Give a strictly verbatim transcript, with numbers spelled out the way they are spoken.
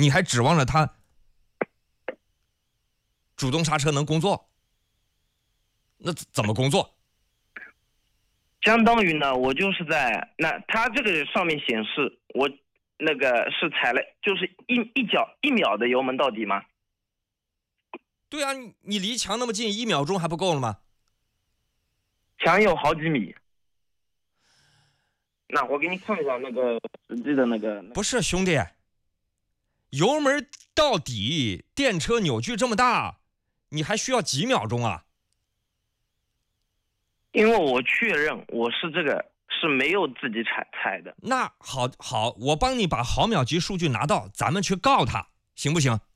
你还指望着他主动刹车能工作？那怎么工作？ 相当于呢，我就是在那他这个上面显示我那个是踩了就是一一脚一秒的油门到底吗？ 对啊，你你离墙那么近，一秒钟还不够了吗？ 墙有好几米。那我给你看一下那个实际的那个。 不是兄弟，油门到底，电车扭矩这么大，你还需要几秒钟啊？ 因为我确认我是这个是没有自己踩踩的。 那好好，我帮你把毫秒级数据拿到，咱们去告他，行不行？